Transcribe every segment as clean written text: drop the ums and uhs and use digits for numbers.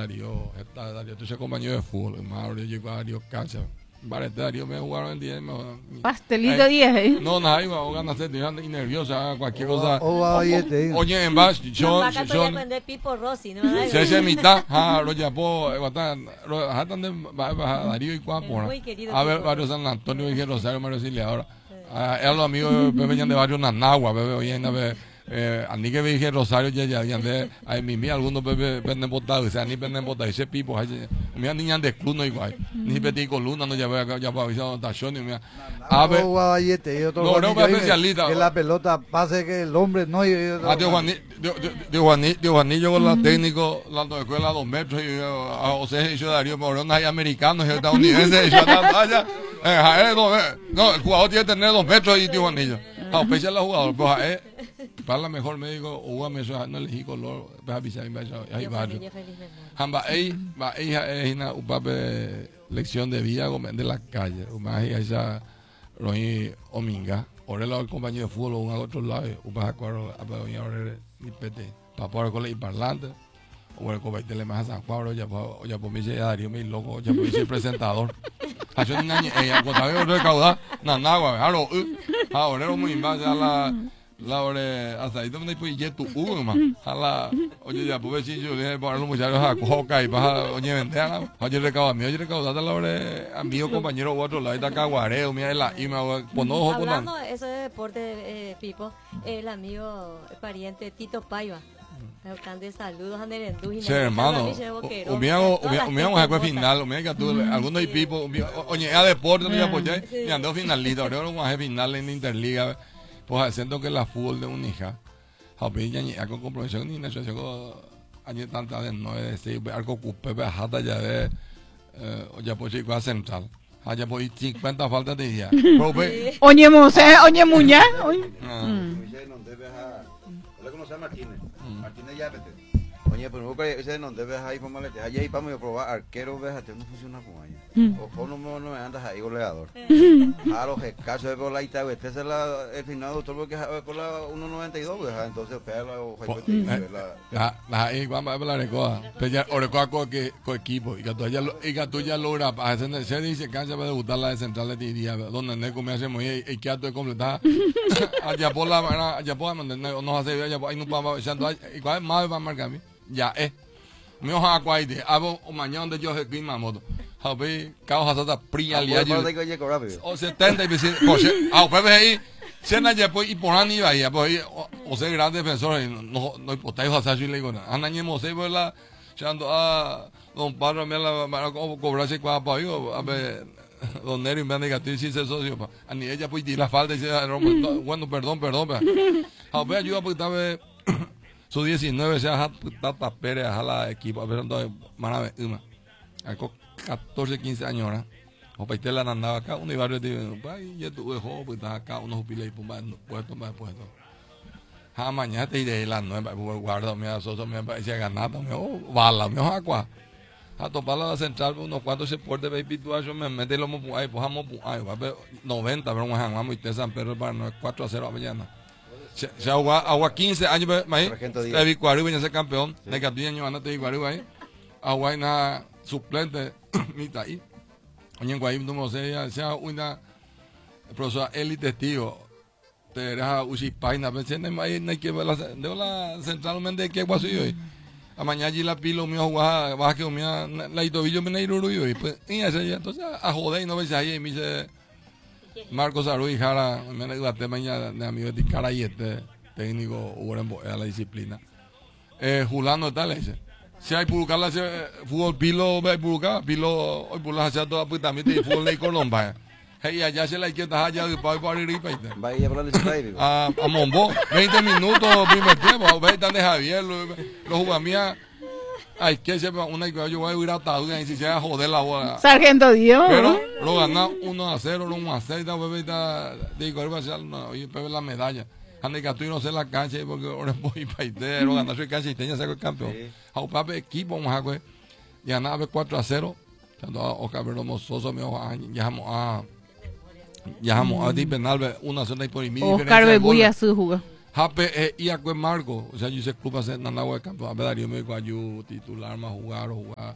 Darío, Darío, entonces compañero de fútbol, más llegó a Darío Cacha. Vale, Darío me jugaron en 10. Pastelito 10, ¿eh? No, nada, iba a ganar, estoy nerviosa, cualquier cosa. Oye, en base, yo. Pipo Rossi, ¿no? Se mitad, Roya Po, Darío y Cuapora. A ver, Barrio San Antonio, Virgen Rosario, Mario Auxiliadora. Eran los amigos que venían de Barrio Nanagua, bebé, hoy en la ani que Virgen Rosario ya de ay mi algunos bebé venden botado, o sea, ni venden botado, ese pipo, mi niña de club no igual, ni petit columna no ya para avisar tachones, mira. A ver, no especialista. Que la pelota pase que el hombre no. De Juanillo con la técnico, la escuela 2 metros, y a José y Darío Morón, hay americanos y estadounidenses, no, el jugador tiene que tener 2 metros y Juanillo. A pesar de jugador, pues para la mejor médico, o a no elegí color, para avisar, ahí va. Hamba, va es una lección de vida de la calle, más esa Roy Ominga, ahora el compañero de fútbol, un a otro lado, para acuerdo, para doña Orere, ni pete, para poder con el parlante, o el cobaite le más a San Juan, ya por mí se Darío, mi loco, ya por mí el presentador. Hace un año, cuando había recaudado, nada, ahora era muy más a la hora hasta ahí donde pues ya tu a la oye ya pues si yo le poner los muchachos a coca y baja oye vender oye recaudar la hora amigo compañero otro lado está caguareo mira la y me pues no hablando de eso de deporte Pipo el amigo el pariente Tito Paiva de saludos a Nerendú y hermano vamos a final que tú algunos y Pipo oye a deporte no ya apoyé y ando finalista ahora vamos a final en Interliga. Pues haciendo que la fútbol de una hija, a con compromiso ni nació año tanta de 9 de 6 algo cupe hasta ya de ya pues chico a central. Allá pues 50 faltas de día. Oye Mose, oye Muña. Martínez ya vete. Oye, pero ese no debes ahí por malete. Allá y vamos a probar arquero, ves, no funciona con años. O no me andas ahí goleador. A los escasos de bola y tal, este es el final doctor porque con la 1.92, pues entonces ahí vamos a hablar de cosas. Orecoa con equipo y que tú ya logra se dice cancha para debutar la de central de día donde Neco me hace muy y que tú completar allá por la allá por no hace allá ahí no vamos echando igual más va a marcar a mí. Ya me oja cuaide abo mañana donde yo he clima moto habe cao hasata pria aliado o 70 y José pues ahí cena ya pues y por ani ahí pues o sea gran defensor no hipotáis hasata y le digo anañemos se pues la echando a don Pablo me la cobrarse cua pa yo a ver don Neri me negativo si se socio pa ani ella pues di la falta y dice bueno perdón habe ayuda pues estaba su 19 se ha Tata Pérez a la equipo a ver entonces maravillosa algo 14 15 años ahora o para la andaba acá un barrio de ya tuve juego pues acá unos jubilados y puesto ja mañana te iré la nueva guarda me asocio me parecía ganada me bala me agua a topar la central unos cuantos se porte baby tú yo me metí lo mo ahí pues vamos ahí 90 pero vamos y te San Pedro para 4-0 mañana. Se agua 15 años más te vi Guarú y ser campeón de 14 años antes de Guarú ahí agua y nada suplente mitad ahí oye en Guayim número 6 sea una profesora Eli testigo te deja usi paina pero no hay que ver la centralmente que guaso yo a mañana allí la pilo mío baja que comía la itobillo me neiro y pues y entonces a joder y no ves ahí y me dice Marcos Aru y Jara, me la mañana de amigo de Carayete, técnico a la disciplina. Julano tal ese. Si hay pulgar la fútbol pilo, ve pulgar, pilo hoy pulgar hacia toda puta también de fútbol de Colombia. Hey, allá se la quieta allá de para ir y vaya para el a Mombo, 20 minutos primer tiempo, ve tan de Javier, los jugadores ay, que sepa una que yo voy a ir a Taduga y si se va a joder la bola. Sargento Dios. Pero lo ganamos 1-0, 1-6, bebé de igual va a ser la medalla. Ande que tú no sé la cancha porque ahora voy para lo ganar su cancha y tenía saco el campeón. A un papel equipo vamos a ver. Ya nada 4-0. Tanto a Cabrero Mozoso me ya vamos a ti penal 1-0 por mí. Oscar Beguya su jugó. Jape y a Marco, o sea, yo se club hace Nanagua de campo, a Darío me dijo titular más jugar.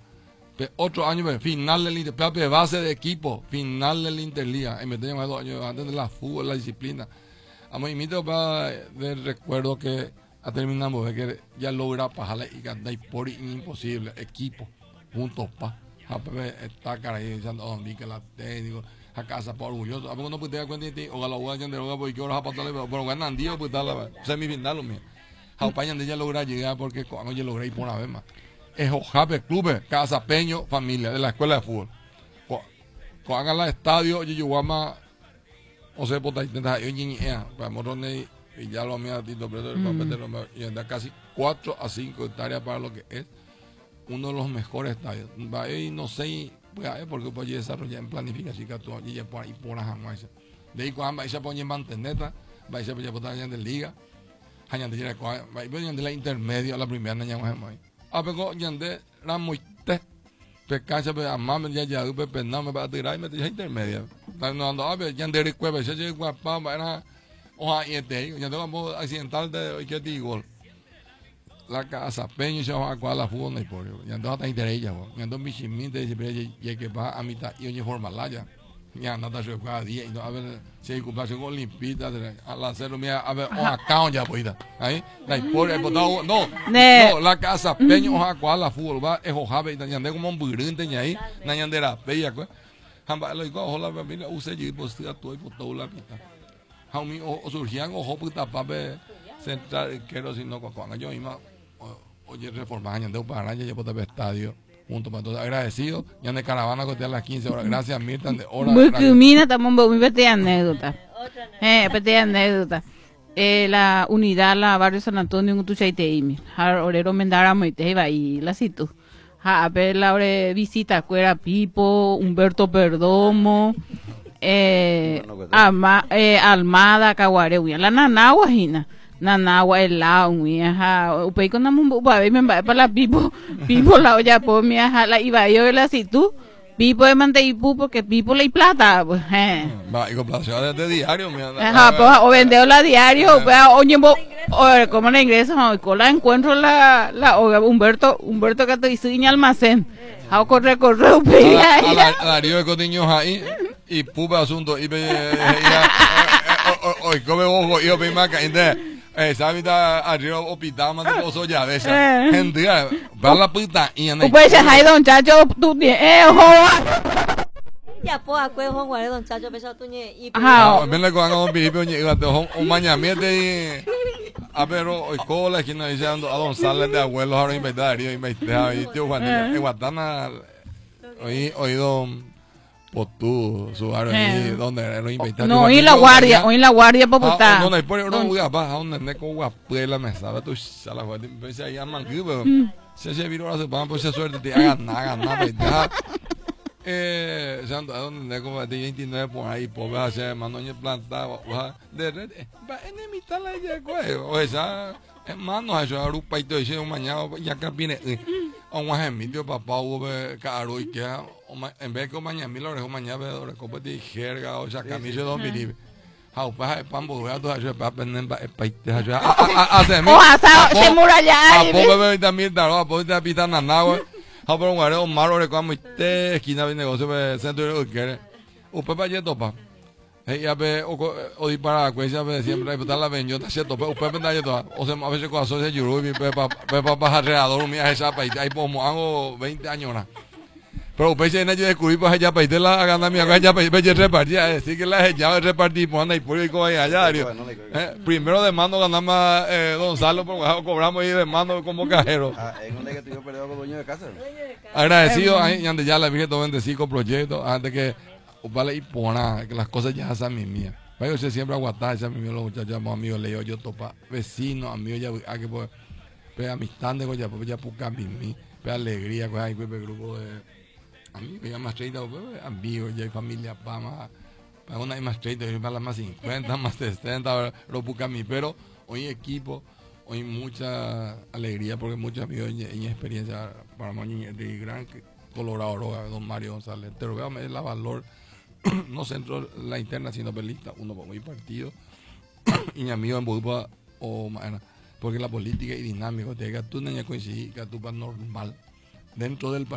Otro año, final del Inter, base de equipo, final del Interliga, y me tenía 2 años antes de la fútbol, la disciplina. A mí me del recuerdo que a terminamos de que ya logra pajarle y cantar por imposible, equipo, juntos pa. Jape está cara ahí diciendo, oh, vi que la técnico. A casa por orgulloso. A poco no puede dar cuenta de ti, o la hueá de roga porque ahora patale, pero ganan Dios pues la semifinal lo mío. Jaupayan de ella logra llegar porque cuando yo logré ir por una vez más. Es Ojape Clubes, Casa Peño, familia de la escuela de fútbol. Cuando hagan la estadio, yo guama, o sea, por intentar yo ni para morrones y ya lo mía Tito Preto y anda casi 4 a 5 hectáreas para lo que es uno de los mejores estadios. Y no sé porque puede desarrollar en planificación que tú y por ahí por la jamás de ahí cuando se pone en manteneta va a ser por la liga hayan de la intermedia la primera año más a pego yande era muy te pecacha pe amame ya pe penna me va a tirar y me dice intermedia no ando a ver yande recuerda se llega guapa era o ahí te ya tengo accidental de que te gol la Casa Peño se va a cuadrar la fútbol no hay por ya no está interés ya ya no bichiminte dice ya que va a mitad y oye forma la ya no está se cada día y no a ver si hay ocupación con limpita a la cero mira a ver o acá ya pues ahí no hay por no la Casa Peño o a cuadrar la fútbol va es ojabe y ya como un burrinte ya ahí ya de la bella pues hamba lo digo ojalá familia use y pues todo y todo la pita jaumi o surgían ojo puta pape central quiero si no cuando yo misma oye reformar ya de para ya por el estadio junto para todos agradecido ya de caravana que a las 15 horas gracias Mirta de hora muy cumina estamos muy pete anécdota pete anécdota la unidad la barrio San Antonio en Tuchaiteimi orero mendara muy te iba y la situ a ver la hora visita cuera Pipo Humberto Perdomo Almada Caguareu la nanagua hina Nanagua el lao mi ajá upei con namu ba me va para la Pipo la olla po mi ajá la iba yo la si tú Pipo de manteipu porque Pipo le plata pues va y complación de diario mi ajá pues o vendeo la diario oye como la ingreso con la encuentro la Humberto que te hizo en almacén a corre upei a Darío de Cotiños ahí y pupa asunto y hoy come ojo y opimaca sabe está arriba hospital más de oso ya de esa gente va la puta y en pues hay don chacho tú ya po acuerdo con guardo don chacho peso tuñe y ven le con un pipi un mañamiete a ver hoy cola que no dice a don Sales de abuelos ahora inventario y tío Juan en Guatana hoy don Potú, su ahí donde lo inventaron. No, hoy la guardia popular. No, no, por no voy para donde con guapuela me sabe tú sala guardia, pues ahí llaman pero se viró hace pan pues suerte te hagan nada, santo a donde como de 29 por ahí por hacer manoña plantado, de red, va en mitad la ya o esa hermano eso agrupa y todo eso mañana ya que viene a un ejemplo papá hubo caro y que en vez de mañana mil horas mañana de copa de jerga o sea camisa don Felipe how pa pambo gato eso pa penden pa paite eso hace mi se muralla a pobre también da a pobre pita nanagua how por un guardo malo de como este esquina de negocio de centro de que o pa ya topa ya ve o dispara cuesa ve siempre hay la venjota se topa o pa penda ya topa o sea a veces corazón se lloró y pa alrededor mía esa paite ahí como hago 20 años na pero pues en ello descubrí pues allá para irte la gana mi allá para ir repartir decir que la ya repartir pues anda y por ahí como allá primero de mando ganamos don Salo por cobramos ahí de mando como cajero en donde que tú peleado con dueño de casa agradecido ahí antes ya le dije todo 25 proyectos antes que vale y pona que las cosas ya sean mías pero yo siempre aguantar esa mi los muchachos amigos le yo topa vecinos amigos ya que pues amistad de ya pues ya puca mi alegría pues ahí pues grupo de a mí me llama 30 amigos ya hay familia para una hay más 30 para las más 50 más 60 lo busca a mí pero hoy equipo hoy mucha alegría porque muchos amigos en experiencia para mí de gran colaborador don Mario González te lo veo me la valor no centro la interna sino pelista uno por muy partido y mi amigo en Bupa o porque la política es dinámica, te diga tú no coincidir que tú vas normal dentro del